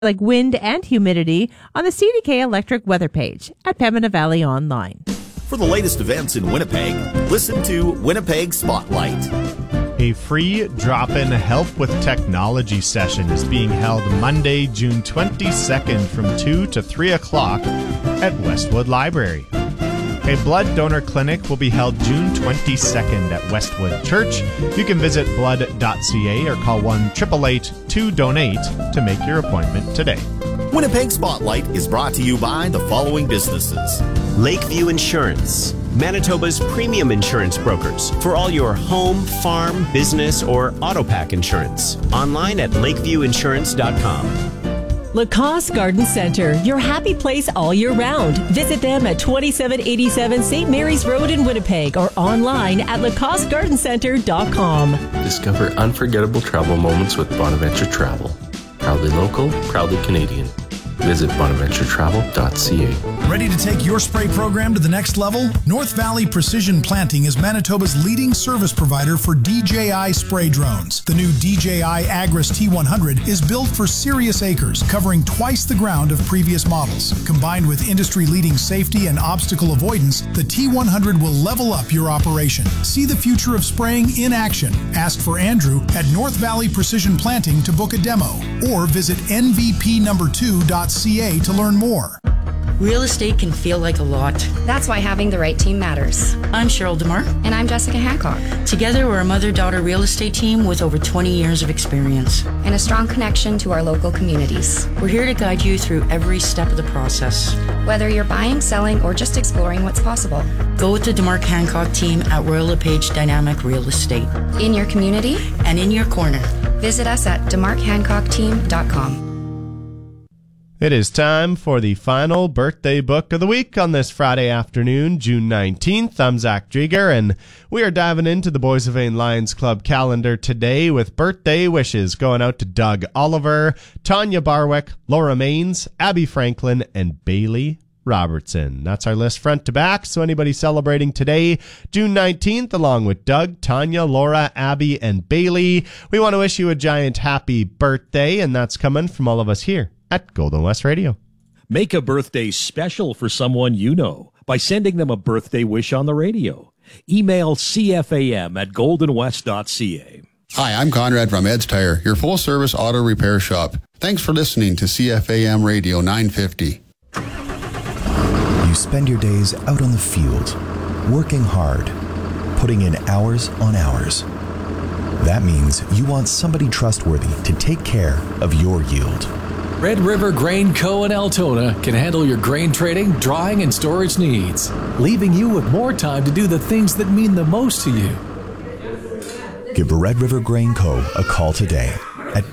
like wind and humidity on the CDK Electric weather page at Pembina Valley Online. For the latest events in Winnipeg, listen to Winnipeg Spotlight. A free drop-in help with technology session is being held Monday, June 22nd from 2 to 3 o'clock at Westwood Library. A blood donor clinic will be held June 22nd at Westwood Church. You can visit blood.ca or call 1-888-2DONATE to make your appointment today. Winnipeg Spotlight is brought to you by the following businesses. Lakeview Insurance, Manitoba's premium insurance brokers for all your home, farm, business, or auto pack insurance. Online at lakeviewinsurance.com. Lacoste Garden Center, your happy place all year round. Visit them at 2787 St. Mary's Road in Winnipeg or online at lacostegardencenter.com. Discover unforgettable travel moments with Bonaventure Travel. Proudly local, proudly Canadian. Visit bonaventuretravel.ca. Ready to take your spray program to the next level? North Valley Precision Planting is Manitoba's leading service provider for DJI spray drones. The new DJI Agris T100 is built for serious acres, covering twice the ground of previous models. Combined with industry-leading safety and obstacle avoidance, the T100 will level up your operation. See the future of spraying in action. Ask for Andrew at North Valley Precision Planting to book a demo, or visit nvp2.ca to learn more. Real estate can feel like a lot. That's why having the right team matters. I'm Cheryl DeMar. And I'm Jessica Hancock. Together, we're a mother-daughter real estate team with over 20 years of experience. And a strong connection to our local communities. We're here to guide you through every step of the process. Whether you're buying, selling, or just exploring what's possible. Go with the DeMar Hancock team at Royal LePage Dynamic Real Estate. In your community. And in your corner. Visit us at demarkhancockteam.com. It is time for the final birthday book of the week on this Friday afternoon, June 19th. I'm Zach Drieger, and we are diving into the Boys of Vain Lions Club calendar today with birthday wishes going out to Doug Oliver, Tanya Barwick, Laura Maines, Abby Franklin, and Bailey Robertson. That's our list front to back, so anybody celebrating today, June 19th, along with Doug, Tanya, Laura, Abby, and Bailey, we want to wish you a giant happy birthday, and that's coming from all of us here at Golden West Radio. Make a birthday special for someone you know by sending them a birthday wish on the radio. Email cfam@goldenwest.ca. Hi, I'm Conrad from Ed's Tire, your full-service auto repair shop. Thanks for listening to CFAM Radio 950. You spend your days out on the field, working hard, putting in hours on hours. That means you want somebody trustworthy to take care of your yield. Red River Grain Co. in Altona can handle your grain trading, drying, and storage needs, leaving you with more time to do the things that mean the most to you. Give Red River Grain Co. a call today at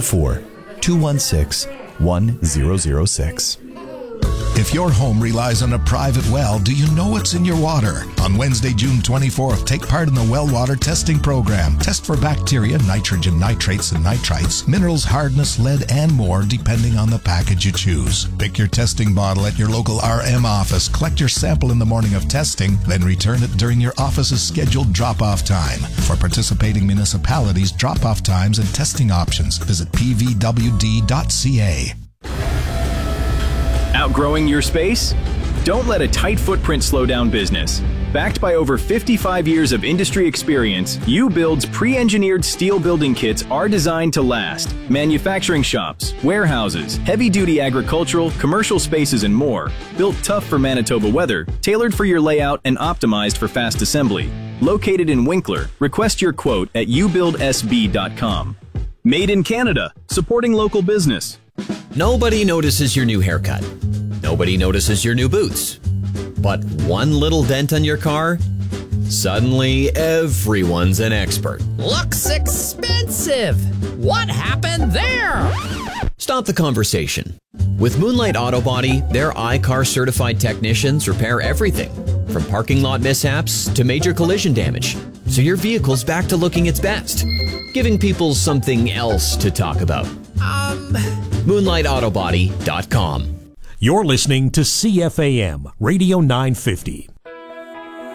204-216-1006. If your home relies on a private well, do you know what's in your water? On Wednesday, June 24th, take part in the well water testing program. Test for bacteria, nitrogen, nitrates, and nitrites, minerals, hardness, lead, and more, depending on the package you choose. Pick your testing bottle at your local RM office, collect your sample in the morning of testing, then return it during your office's scheduled drop-off time. For participating municipalities, drop-off times and testing options, visit pvwd.ca. Outgrowing your space? Don't let a tight footprint slow down business. Backed by over 55 years of industry experience, U-Build's pre-engineered steel building kits are designed to last. Manufacturing shops, warehouses, heavy-duty agricultural, commercial spaces, and more. Built tough for Manitoba weather, tailored for your layout, and optimized for fast assembly. Located in Winkler, request your quote at ubuildsb.com. Made in Canada, supporting local business. Nobody notices your new haircut. Nobody notices your new boots. But one little dent on your car? Suddenly, everyone's an expert. Looks expensive. What happened there? Stop the conversation. With Moonlight Auto Body, their iCar certified technicians repair everything, from parking lot mishaps to major collision damage, so your vehicle's back to looking its best, giving people something else to talk about. MoonlightAutobody.com. You're listening to CFAM Radio 950.